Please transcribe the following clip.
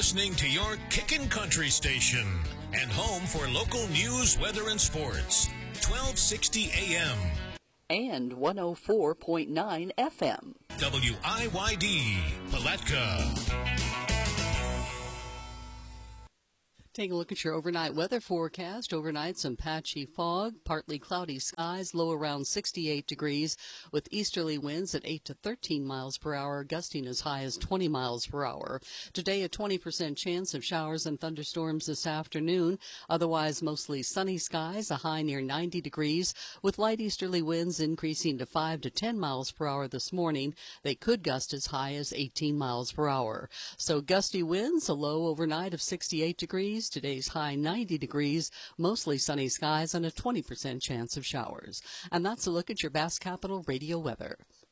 listening to your Kickin' Country station and home for local news, weather, and sports. 1260 AM. And 104.9 FM. WIYD, Palatka. Take a look at your overnight weather forecast. Overnight, some patchy fog, partly cloudy skies, low around 68 degrees, with easterly winds at 8 to 13 miles per hour, gusting as high as 20 miles per hour. Today, a 20% chance of showers and thunderstorms this afternoon. Otherwise, mostly sunny skies, a high near 90 degrees, with light easterly winds increasing to 5 to 10 miles per hour this morning. They could gust as high as 18 miles per hour. So gusty winds, a low overnight of 68 degrees. Today's high 90 degrees, mostly sunny skies, and a 20% chance of showers. And that's a look at your Bass Capital radio weather.